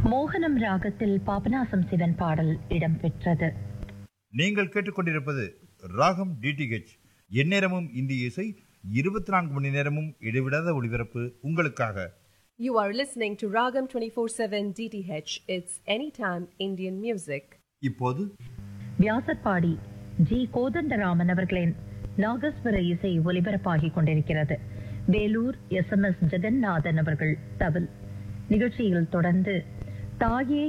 மோகனம் ராகத்தில் பாபநாசம் சிவன் பாடல் இடம்பெற்றது. நீங்கள் கேட்டுக்கொண்டிருப்பது ராகம் டிடிஹெச். எந்நேரமும் இந்திய இசை, 24 மணி நேரமும் இடைவிடாத ஒளிபரப்பு உங்களுக்காக. You are listening to Ragam 24/7 DTH. It's anytime Indian music. இப்போது வியாசர்பாடி ஜி கோதண்டராமன் அவர்களின் நாகஸ்வர இசை ஒலிபரப்பாகிக் கொண்டிருக்கிறது. வேலூர் SMS ஜெகநாதன் அவர்கள் தவில். நிகழ்ச்சியில் தொடர்ந்து தாயே